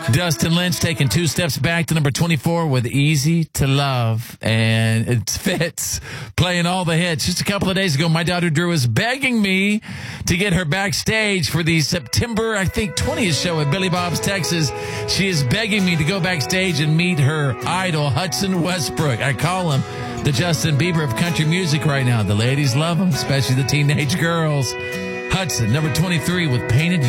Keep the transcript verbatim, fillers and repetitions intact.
Dustin Lynch taking two steps back to number twenty-four with Easy to Love. And it fits, playing all the hits. Just a couple of days ago, my daughter Drew is begging me to get her backstage for the September, I think, twentieth show at Billy Bob's, Texas. She is begging me to go backstage and meet her idol, Hudson Westbrook. I call him the Justin Bieber of country music right now. The ladies love him, especially the teenage girls. Hudson, number twenty-three with Painted